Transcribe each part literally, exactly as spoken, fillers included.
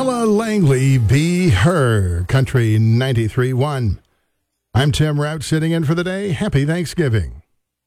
Ella Langley, Be Her, Country ninety-three point one. I'm Tim Rout, sitting in for the day. Happy Thanksgiving.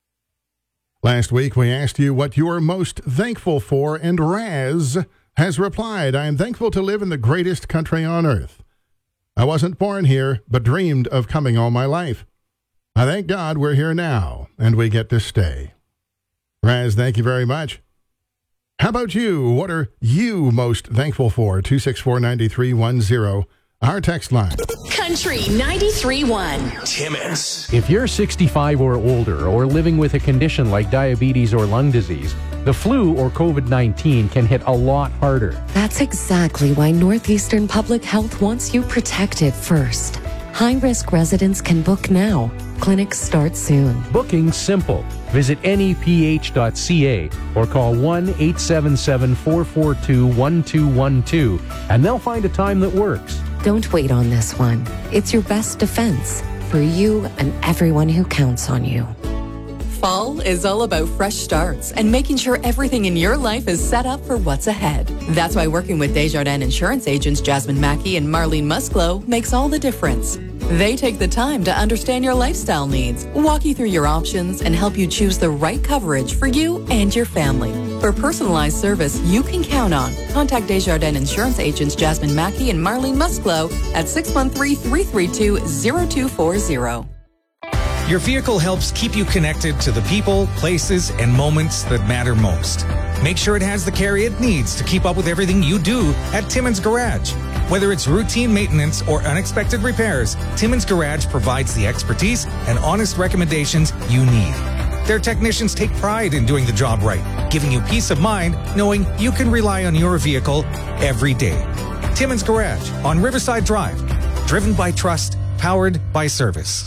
Last week, we asked you what you are most thankful for, and Raz has replied, I am thankful to live in the greatest country on earth. I wasn't born here, but dreamed of coming all my life. I thank God we're here now, and we get to stay. Raz, thank you very much. How about you? What are you most thankful for? two six four, nine three one zero, our text line. Country ninety-three point one. Timmins. If you're sixty-five or older or living with a condition like diabetes or lung disease, the flu or covid nineteen can hit a lot harder. That's exactly why Northeastern Public Health wants you protected first. High-risk residents can book now. Clinics start soon. Booking's simple. Visit N E P H dot C A or call one eight seven seven, four four two, one two one two and they'll find a time that works. Don't wait on this one. It's your best defense for you and everyone who counts on you. Fall is all about fresh starts and making sure everything in your life is set up for what's ahead. That's why working with Desjardins insurance agents Jasmine Mackey and Marlene Musclo makes all the difference. They take the time to understand your lifestyle needs, walk you through your options, and help you choose the right coverage for you and your family. For personalized service you can count on, contact Desjardins insurance agents Jasmine Mackey and Marlene Musclo at six one three, three three two, zero two four zero. Your vehicle helps keep you connected to the people, places, and moments that matter most. Make sure it has the care it needs to keep up with everything you do at Timmins Garage. Whether it's routine maintenance or unexpected repairs, Timmins Garage provides the expertise and honest recommendations you need. Their technicians take pride in doing the job right, giving you peace of mind knowing you can rely on your vehicle every day. Timmins Garage on Riverside Drive. Driven by trust, powered by service.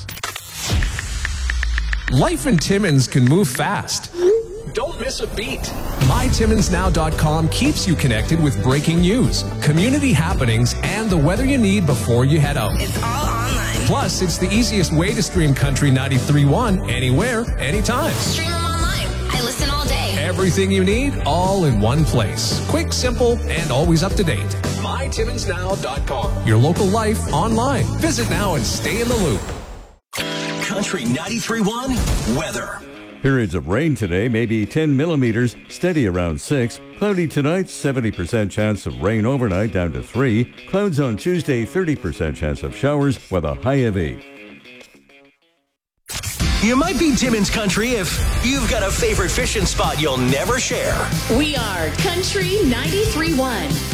Life in Timmins can move fast. Don't miss a beat. my timmins now dot com keeps you connected with breaking news, community happenings, and the weather you need before you head out. It's all online. Plus, it's the easiest way to stream Country ninety-three point one anywhere, anytime. Stream them online. I listen all day. Everything you need, all in one place. Quick, simple, and always up to date. my timmins now dot com. Your local life online. Visit now and stay in the loop. Country ninety-three point one weather. Periods of rain today, maybe ten millimeters, steady around six. Cloudy tonight, seventy percent chance of rain overnight, down to three. Clouds on Tuesday, thirty percent chance of showers with a high of eight. You might be Timmins Country if you've got a favorite fishing spot you'll never share. We are Country ninety-three point one.